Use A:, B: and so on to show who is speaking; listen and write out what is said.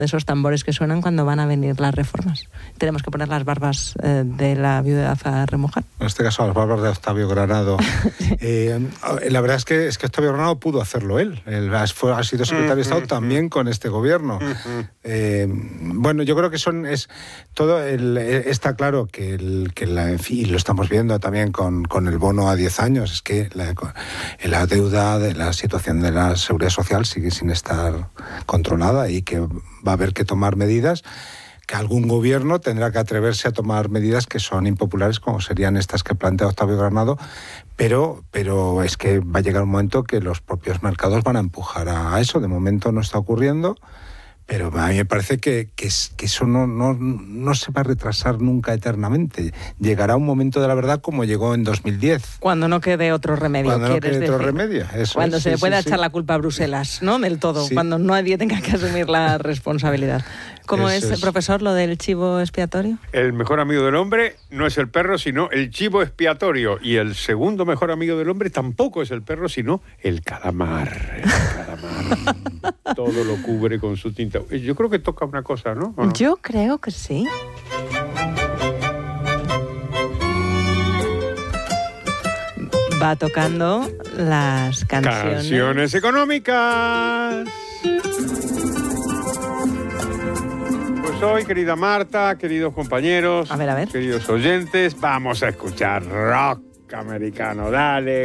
A: de esos tambores que suenan cuando van a venir las reformas. Tenemos que poner las barbas de la viudedad a remojar.
B: En este caso, las barbas de Octavio Granado. La verdad es que Octavio Granado pudo hacerlo él. Ha sido secretario de Estado también con este gobierno. Bueno, yo creo que está claro que en fin, lo estamos viendo también con el bono a 10 años, es que la deuda de la situación de la seguridad social sigue sin estar controlada y que va a haber que tomar medidas, que algún gobierno tendrá que atreverse a tomar medidas que son impopulares, como serían estas que plantea Octavio Granado, pero es que va a llegar un momento que los propios mercados van a empujar a eso. De momento no está ocurriendo, pero a mí me parece que eso no se va a retrasar nunca eternamente. Llegará un momento de la verdad como llegó en 2010.
A: Cuando no quede otro remedio.
B: Cuando no quede otro remedio, eso
A: cuando
B: es,
A: se
B: sí,
A: le pueda
B: sí,
A: echar
B: sí.
A: la culpa a Bruselas, ¿no? Del todo,
B: Sí.
A: cuando nadie tenga que asumir la responsabilidad. ¿Cómo es, profesor, lo del chivo expiatorio?
C: El mejor amigo del hombre no es el perro, sino el chivo expiatorio. Y el segundo mejor amigo del hombre tampoco es el perro, sino el calamar. Todo lo cubre con su tinta. Yo creo que toca una cosa, ¿no? ¿O no?
A: Yo creo que sí. Va tocando las
C: Canciones económicas. Pues hoy, querida Marta, queridos compañeros,
A: A ver.
C: queridos oyentes, vamos a escuchar rock americano. Dale.